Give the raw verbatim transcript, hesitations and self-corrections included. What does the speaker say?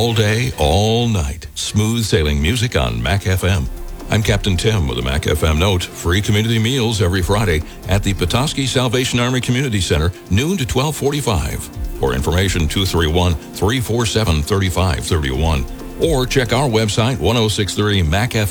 All day, all night. Smooth sailing music on Mac F M. I'm Captain Tim with a Mac F M note. Free community meals every Friday at the Petoskey Salvation Army Community Center, noon to twelve forty-five. For information, two three one, three four seven, three five three one. Or check our website, ten sixty-three Mac F M.